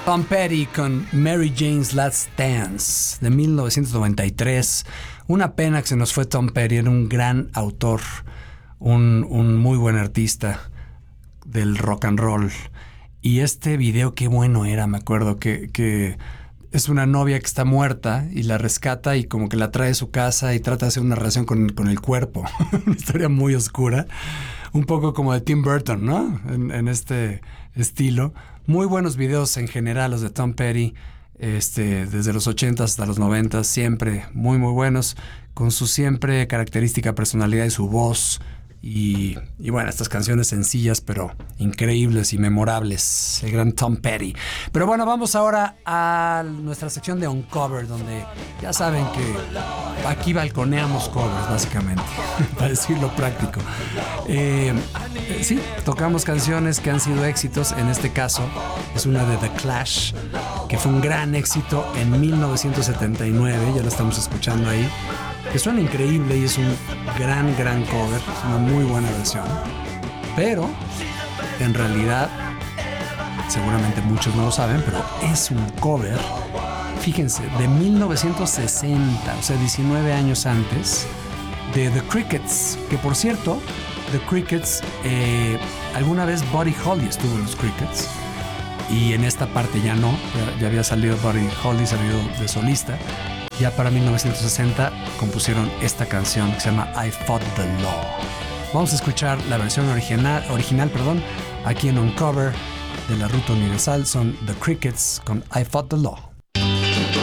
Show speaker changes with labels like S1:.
S1: Tom Petty con Mary Jane's Last Dance de 1993. Una pena que se nos fue Tom Petty, era un gran autor, un muy buen artista del rock and roll. Y este video qué bueno era, me acuerdo que es una novia que está muerta y la rescata y como que la trae a su casa y trata de hacer una relación con el cuerpo. Una historia muy oscura, un poco como de Tim Burton, ¿no? En este estilo. Muy buenos videos en general los de Tom Petty, desde los 80s hasta los 90s, siempre muy muy buenos, con su siempre característica personalidad y su voz. Y bueno, estas canciones sencillas pero increíbles y memorables, el gran Tom Petty. Pero bueno, vamos ahora a nuestra sección de Uncover, donde ya saben que aquí balconeamos covers básicamente, para decirlo práctico. Sí, tocamos canciones que han sido éxitos. En este caso es una de The Clash, que fue un gran éxito en 1979, ya lo estamos escuchando ahí, que suena increíble y es un gran cover, es una muy buena versión, pero en realidad seguramente muchos no lo saben, pero es un cover, fíjense, de 1960, o sea 19 años antes, de The Crickets, que por cierto The Crickets, alguna vez Buddy Holly estuvo en los Crickets y en esta parte ya no, ya había salido Buddy Holly, salido de solista. Ya para 1960 compusieron esta canción que se llama I Fought the Law. Vamos a escuchar la versión original, aquí en Uncover de la Ruta Universal. Son The Crickets con I Fought the Law.